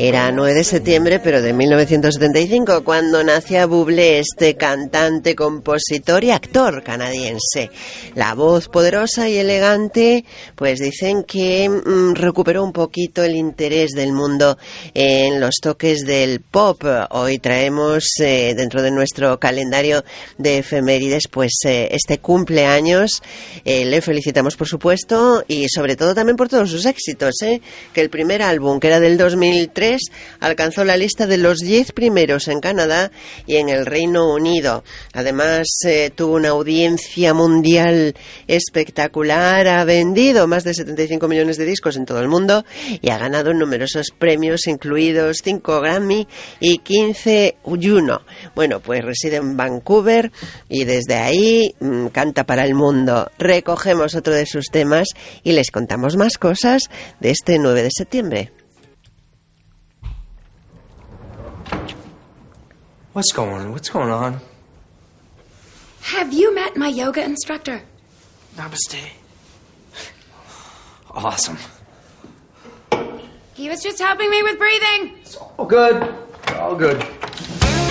Era 9 de septiembre, pero de 1975, cuando nacía Bublé, este cantante, compositor y actor canadiense. La voz poderosa y elegante, pues dicen que recuperó un poquito el interés del mundo en los toques del pop. Hoy traemos dentro de nuestro calendario de efemérides, pues este cumpleaños. Le felicitamos, por supuesto, y sobre todo también por todos sus éxitos, que el primer álbum, que era del 2003, alcanzó la lista de los 10 primeros en Canadá y en el Reino Unido. Además, tuvo una audiencia mundial espectacular, ha vendido más de 75 millones de discos en todo el mundo y ha ganado numerosos premios, incluidos 5 Grammy y 15 Juno. Bueno, pues reside en Vancouver y desde ahí canta para el mundo. Recogemos otro de sus temas y les contamos más cosas de este 9 de septiembre. What's going on? Have you met my yoga instructor? Namaste. Awesome. He was just helping me with breathing. It's all good. All good.